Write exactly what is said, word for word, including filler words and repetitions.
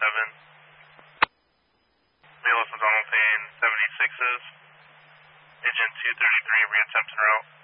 seven. Bailiff is on plane seventy-sixes. Agent two thirty-three, reattempt en route.